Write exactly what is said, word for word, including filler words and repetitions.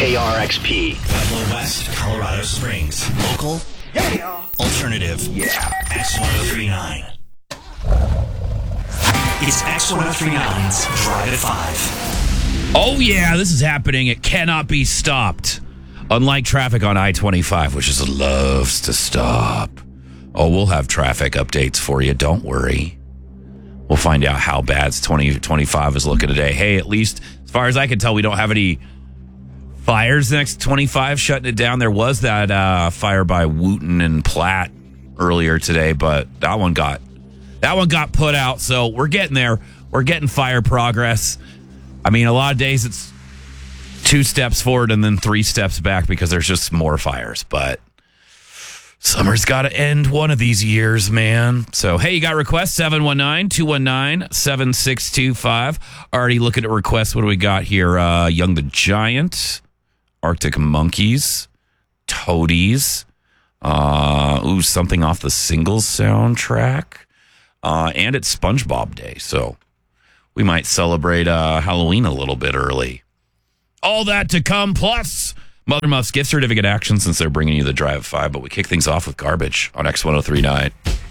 K R X P. Pueblo West, Colorado Springs. Local. Yeah. Alternative. Yeah. X ten thirty-nine. It's X ten thirty-nine's Drive at five. Oh, yeah, this is happening. It cannot be stopped. Unlike traffic on I twenty-five, which just loves to stop. Oh, we'll have traffic updates for you. Don't worry. We'll find out how bad twenty twenty-five is looking today. Hey, at least as far as I can tell, we don't have any fires next twenty-five shutting it down. There was that uh, fire by Wooten and Platt earlier today, but that one got that one got put out. So we're getting there. We're getting fire progress. I mean, a lot of days it's two steps forward and then three steps back because there's just more fires. But summer's got to end one of these years, man. So, hey, you got requests? seven one nine, two one nine, seven six two five. Already looking at requests. What do we got here? Uh, Young the Giant, Arctic Monkeys, Toadies. Uh, ooh, something off the Singles soundtrack. Uh, and it's SpongeBob Day. So we might celebrate uh, Halloween a little bit early. All that to come, plus Mother Muff's gift certificate action since they're bringing you the Drive five. But we kick things off with garbage on X ten thirty-nine.